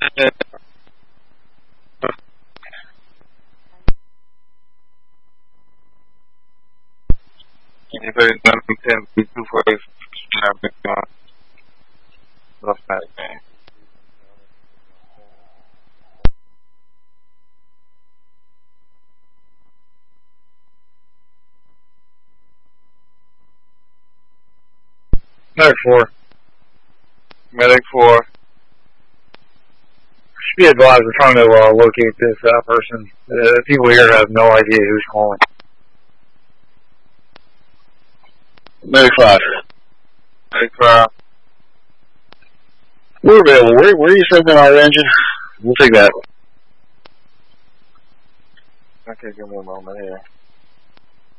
Anybody's done 10 2 for us. Rough night, man. Medic 4. Medic 4. Should be advised, we're trying to locate this person. People here have no idea who's calling. Medic 5. Medic 5. We're available. Where are you sending our engine? We'll take that. Okay, give me a moment here.